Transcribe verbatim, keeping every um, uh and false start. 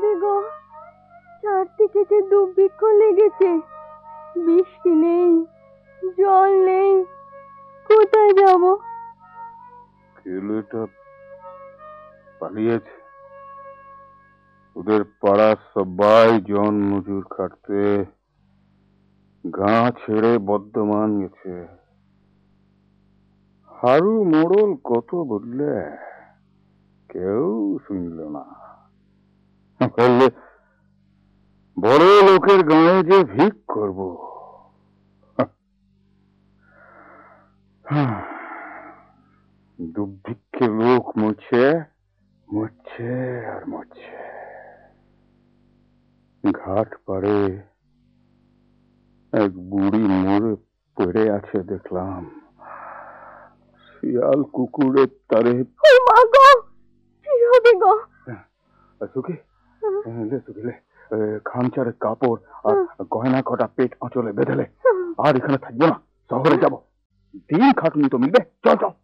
গো, চারদিকে যে দুর্ভিক্ষ লেগেছে, বৃষ্টি নেই, জল নেই, কোথায় যাব? কেলেটা পালিয়েছে। ওদের পাড়ার সবাই জন মজুর খাটতে গাঁ ছেড়ে বর্ধমান গেছে। হারু মোড়ল কত বললে, কেউ শুনল না। বললে বড় লোকের গায়ে যে ভিক করব। দুর্ভিক্ষে লোক মরছে, মরছে আর মরছে। ঘাট পাড়ে এক বুড়ি মরে পড়ে আছে দেখলাম, শিয়াল কুকুরের তারে। মা গো, কি হবে গো? সুখী লে সুখী লে, খামচারের কাপড় আর গয়না কটা পেট আঁচলে বেঁধেলে। আর এখানে থাকবো না, শহরে যাবো। দিন খাটুনি তো মিলবে। চল চল।